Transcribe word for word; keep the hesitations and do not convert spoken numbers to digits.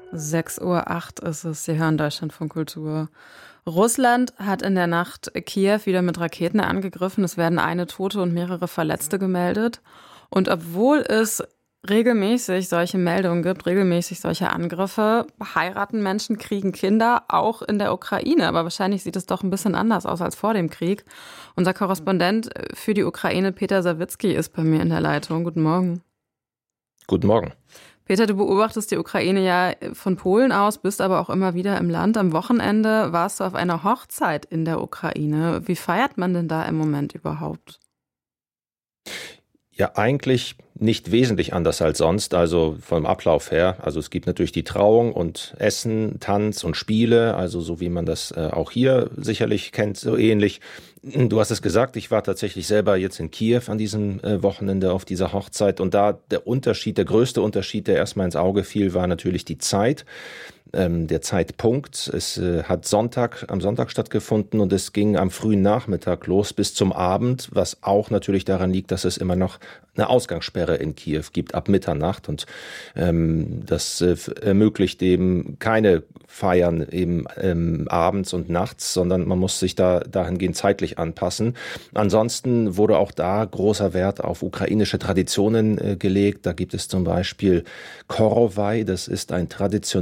sechs Uhr acht ist es. Sie hören Deutschlandfunk Kultur. Russland hat in der Nacht Kiew wieder mit Raketen angegriffen. Es werden eine Tote und mehrere Verletzte gemeldet. Und obwohl es regelmäßig solche Meldungen gibt, regelmäßig solche Angriffe, heiraten Menschen, kriegen Kinder, auch in der Ukraine. Aber wahrscheinlich sieht es doch ein bisschen anders aus als vor dem Krieg. Unser Korrespondent für die Ukraine, Peter Sawicki, ist bei mir in der Leitung. Guten Morgen. Guten Morgen. Peter, du beobachtest die Ukraine ja von Polen aus, bist aber auch immer wieder im Land. Am Wochenende warst du auf einer Hochzeit in der Ukraine. Wie feiert man denn da im Moment überhaupt? Ja, eigentlich nicht wesentlich anders als sonst, also vom Ablauf her. Also es gibt natürlich die Trauung und Essen, Tanz und Spiele, also so wie man das äh, auch hier sicherlich kennt, so ähnlich. Du hast es gesagt, ich war tatsächlich selber jetzt in Kiew an diesem äh, Wochenende auf dieser Hochzeit und da der Unterschied, der größte Unterschied, der erstmal ins Auge fiel, war natürlich die Zeit. Ähm, der Zeitpunkt. Es äh, hat Sonntag, am Sonntag stattgefunden und es ging am frühen Nachmittag los bis zum Abend, was auch natürlich daran liegt, dass es immer noch eine Ausgangssperre in Kiew gibt ab Mitternacht und ähm, das äh, ermöglicht eben keine Feiern eben ähm, abends und nachts, sondern man muss sich da dahingehend zeitlich anpassen. Ansonsten wurde auch da großer Wert auf ukrainische Traditionen äh, gelegt. Da gibt es zum Beispiel Korowai, das ist ein traditionelles